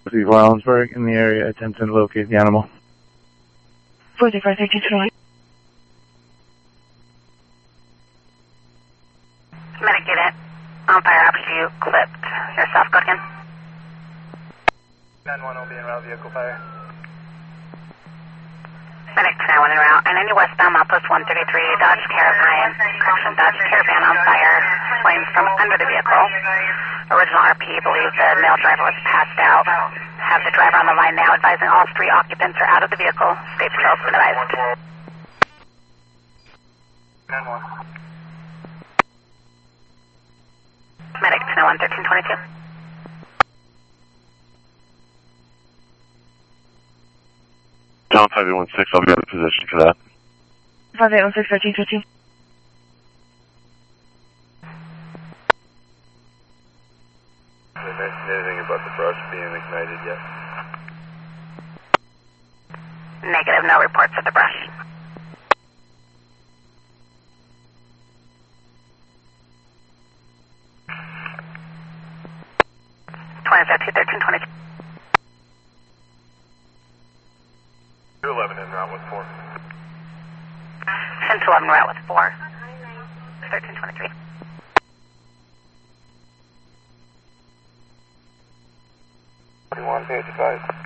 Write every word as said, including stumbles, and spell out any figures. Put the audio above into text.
Steve Wallensburg in the area, attempting to locate the animal. forty-four thirteen Troy. Medic unit, on fire after you clipped yourself. Go again. nine one will be en route, vehicle fire. Medic to nine one en route. And any westbound outpost one thirty-three, Dodge Caravan, correction, Dodge Caravan on fire, flames from under the vehicle. Original R P believes the male driver was passed out. Have the driver on the line now, advising all three occupants are out of the vehicle. State patrol's been advised. nine one. Medic to one thirteen twenty-two. John five eight one six, I'll be out of position for that. five eight one six thirteen twenty-two. Have they mentioned anything about the brush being ignited yet? Negative, no reports of the brush. twenty two thirteen twenty-two. two eleven en route with four. ten to eleven route with four. thirteen twenty-three. twenty-one fifty-five.